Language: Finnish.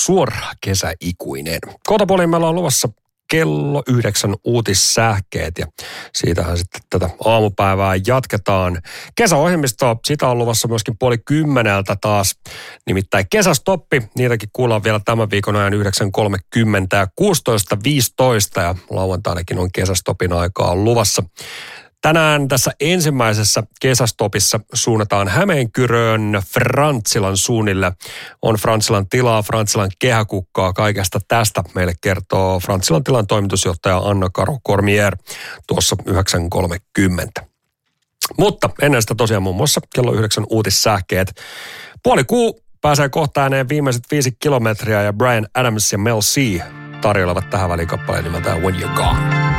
suora kesäikuinen. Kohtapuoliin meillä on luvassa kello 9 uutissähkeet ja siitähän sitten tätä aamupäivää jatketaan. Kesäohjelmistoa, sitä on luvassa myöskin 9:30 taas. Nimittäin kesästoppi, niitäkin kuullaan vielä tämän viikon ajan 9.30 ja 16.15 ja lauantainakin on kesästopin aikaa luvassa. Tänään tässä ensimmäisessä kesästopissa suunnataan Hämeenkyrön Frantzilan suunnille. On Frantzilan tilaa, Frantzilan kehäkukkaa. Kaikesta tästä meille kertoo Frantzilan tilan toimitusjohtaja Anna-Karo Cormier tuossa 9.30. Mutta ennen sitä tosiaan muun muassa kello 9 uutissähkeet. 9:30 pääsee kohta ääneen viimeiset 5 kilometriä ja Bryan Adams ja Mel C tarjoilevat tähän väliin kappaleen nimeltään When You're Gone.